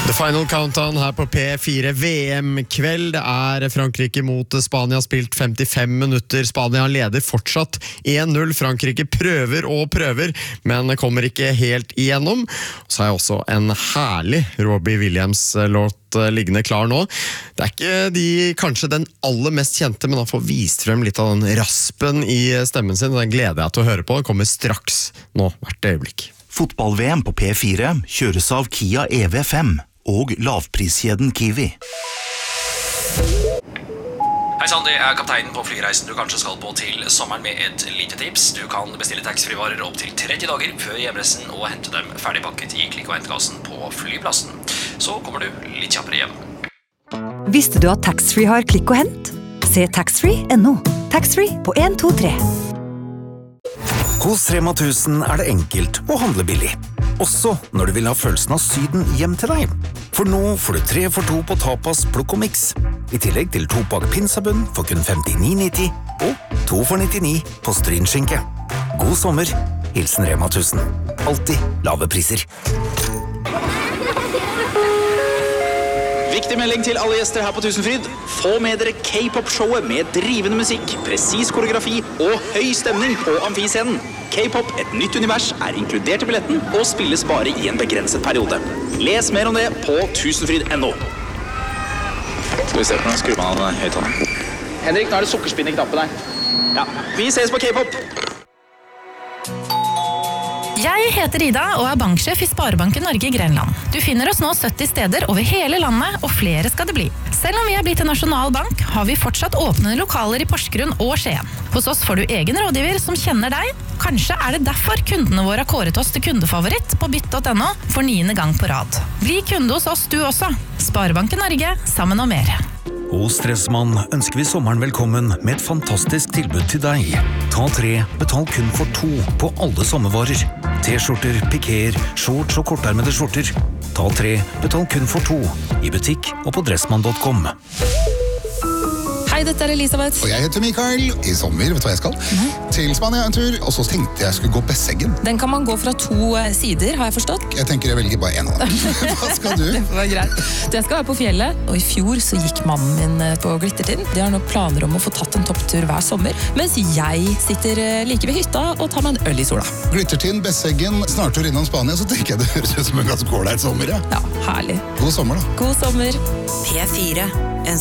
The Final Countdown her på P4 VM-kveld. Det Frankrike mot Spania, spilt 55 minutter. Spania leder fortsatt 1-0. Frankrike prøver og prøver, men kommer ikke helt igjennom. Så har jeg også en herlig Robbie Williams-låt liggende klar nå. Det ikke kanskje den aller mest kjente, men han får vist frem litt av den raspen i stemmen sin. Den gleder jeg til å høre på. Den kommer straks nå, hvert øyeblikk. Fotball-VM på P4 kjøres av Kia EV5 og lavpriskjeden Kiwi. Hei sann, det kapteinen på flyreisen du kanskje skal på til sommeren med et lite tips. Du kan bestille taxfree-varer opp til 30 dager før hjemreisen og hente dem ferdigpakket i klikk- og hentkassen på flyplassen. Så kommer du litt kjappere hjem. Visste du at taxfree har klikk og hent? Se taxfree.no. Taxfree på 1, 2, 3. Hos Rema 1000 det enkelt å handle billig. Også når du vil ha følelsen av Syden hjem til deg. For nå får du 3 for 2 på tapas, plukk og mix. I tillegg til 2 pakker pinsabunn for kun 59,90 og 2 for 99 på strynskinke. God sommer, hilsen Rema 1000. Alltid lave priser. Viktig melding til alle gjester her på Tusenfryd. Få med dere K-pop-showet med drivende musikk, presis koreografi og høy stemning på amfiscenen. K-pop, et nytt univers, inkludert i billetten og spilles bare i en begrenset periode. Les mer om det på tusenfryd.no. Skal vi se på den, skrur man av høyttaleren. Henrik, nå det sukkerspinn i knappen her. Ja, vi ses på K-pop! Jeg heter Ida og banksjef i Sparebanken Norge i Grenland. Du finner oss nå 70 steder over hele landet, og flere skal det bli. Selv om vi blitt en nasjonal bank, har vi fortsatt åpne lokaler i Porsgrunn og Skien. Hos oss får du egen rådgiver som kjenner deg. Kanskje det derfor kundene våre har kåret oss til kundefavoritt på bytt.no for 9. gang på rad. Bli kunde hos oss du også. Sparebanken Norge, sammen og mer. Hos Stressmann ønsker vi sommeren velkommen med et fantastisk tilbud til deg. Ta 3, betal kun for 2 på alle sommervarer. T-skjorter, pikéer, shorts og kortarmede skjorter. Ta 3, betal kun for 2 i butikk og på dressmann.com. Hei, dette Elisabeth. Og jeg heter Mikael. I sommer, vet du hva jeg skal? Til Spania en tur, og så tenkte jeg skulle gå Besseggen. Den kan man gå fra 2 sider, har jeg forstått. Jeg tenker jeg velger bare en av dem. Hva skal du? Det var greit. Jeg skal være på fjellet, og i fjor så gikk mannen min på Glittertind. De har nå planer om å få tatt en topptur hver sommer, mens jeg sitter like ved hytta og tar meg en øl i sola. Glittertind, Besseggen, snartur innom Spania, så tenker jeg det høres ut som en ganske ålreit sommer, ja. Ja, herlig. God sommer da. God sommer. P4.